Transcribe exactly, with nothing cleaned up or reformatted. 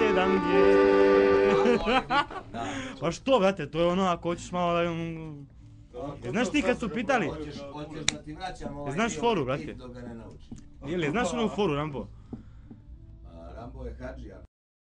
sedam dje. Da. Pa što, brate, to je ono ako hoćeš malo da... Znaš ti kad su pitali... Hoćeš, hoćeš da ti vraćam ovaj Znaš dio foru, tip brate? dok ga ne naučiš. Ili, znaš onu foru, Rambo? A, Rambo je hadžija.